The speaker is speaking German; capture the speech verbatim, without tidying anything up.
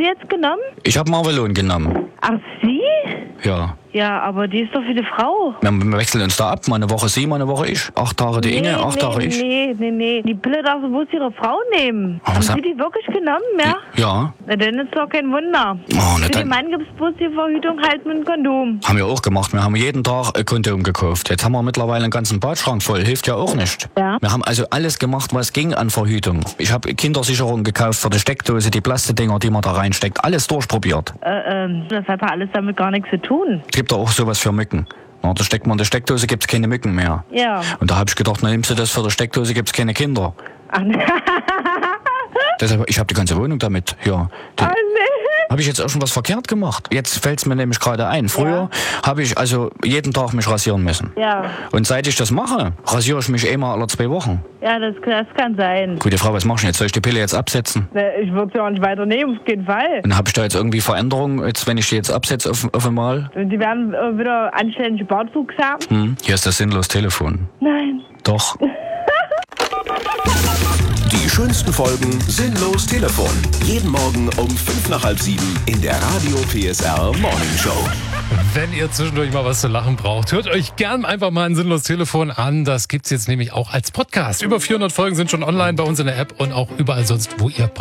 Sie jetzt genommen? Ich habe Marvelon genommen. Ach, Sie? Ja. Ja, aber die ist doch für die Frau. Wir, wir wechseln uns da ab. Mal eine Woche sie, mal eine Woche ich. Acht Tage die nee, Inge, acht nee, Tage ich. Nee, nee, nee. Die Pille darf sie bloß ihre Frau nehmen. Oh, Haben sa- Sie die wirklich genommen, ja? Ja. Na, dann ist doch kein Wunder. Oh, ne, für dann- den Mann gibt's bloß die Verhütung halt mit einem Kondom. Haben wir auch gemacht. Wir haben jeden Tag ein Kondom gekauft. Jetzt haben wir mittlerweile einen ganzen Badschrank voll. Hilft ja auch nicht. Ja. Wir haben also alles gemacht, was ging an Verhütung. Ich habe Kindersicherung gekauft für die Steckdose, die Plastikdinger, die man da reinsteckt. Alles durchprobiert. Äh, ähm, das hat ja alles damit gar nichts zu tun. Es gibt da auch sowas für Mücken. Na, da steckt man in der Steckdose, gibt's keine Mücken mehr. Ja. Und da habe ich gedacht, na, nimmst du das für die Steckdose, gibt's keine Kinder. Ach, ne. Deshalb, ich habe die ganze Wohnung damit. Ja. Oh, nee. Habe ich jetzt auch schon was verkehrt gemacht? Jetzt fällt's mir nämlich gerade ein. Früher habe ich also jeden Tag mich rasieren müssen. Ja. Und seit ich das mache, rasiere ich mich einmal alle zwei Wochen. Ja, das, das kann sein. Gute Frau, was machst du jetzt? Soll ich die Pille jetzt absetzen? Ne, ich würde sie auch nicht weiternehmen, auf jeden Fall. Und habe ich da jetzt irgendwie Veränderungen, jetzt, wenn ich die jetzt absetze auf, auf einmal? Und die werden äh, wieder anständige Bartwuchs haben? Hm, hier ist das sinnlos Telefon. Nein. Doch. Die schönsten Folgen Sinnlos Telefon. Jeden Morgen um fünf nach halb sieben in der Radio P S R Morning Show. Wenn ihr zwischendurch mal was zu lachen braucht, hört euch gern einfach mal ein Sinnlos Telefon an. Das gibt's jetzt nämlich auch als Podcast. Über vierhundert Folgen sind schon online bei uns in der App und auch überall sonst, wo ihr